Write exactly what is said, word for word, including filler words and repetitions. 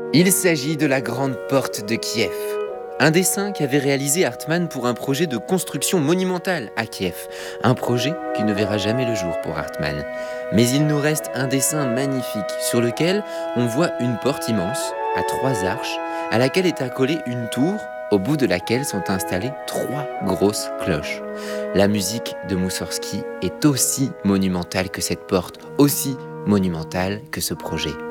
Il s'agit de la grande porte de Kiev. Un dessin qu'avait réalisé Hartmann pour un projet de construction monumentale à Kiev. Un projet qui ne verra jamais le jour pour Hartmann. Mais il nous reste un dessin magnifique sur lequel on voit une porte immense, à trois arches, à laquelle est accolée une tour, au bout de laquelle sont installées trois grosses cloches. La musique de Moussorgsky est aussi monumentale que cette porte, aussi monumentale que ce projet.